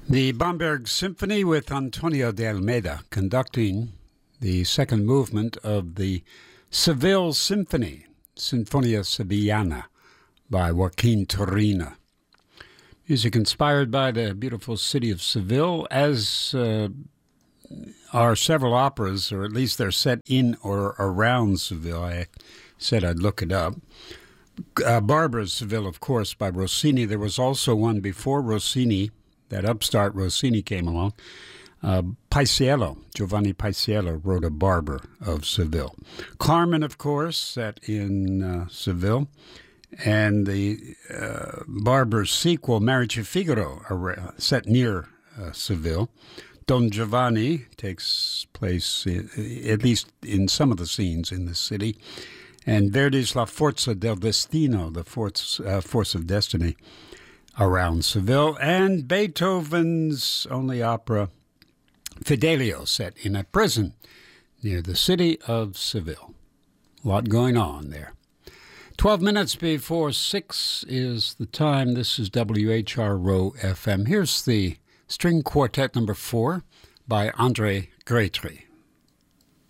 The Bamberg Symphony with Antonio de Almeida conducting the second movement of the Seville Symphony, Sinfonia Sevillana, by Joaquin Turina. Music inspired by the beautiful city of Seville, as are several operas, or at least they're set in or around Seville. I said I'd look it up. Barbara's Seville, of course, by Rossini. There was also one before Rossini, that upstart Rossini came along. Paisiello, Giovanni Paisiello, wrote a Barber of Seville. Carmen, of course, set in Seville. And the Barber's sequel, Marriage of Figaro, set near Seville. Don Giovanni takes place, at least in some of the scenes, in the city. And Verdi's La Forza del Destino, the Force of Destiny, around Seville. And Beethoven's only opera, Fidelio, set in a prison near the city of Seville. A lot going on there. 12 minutes before 6 is the time. This is WHRO FM. Here's the String Quartet number 4 by André Grétry.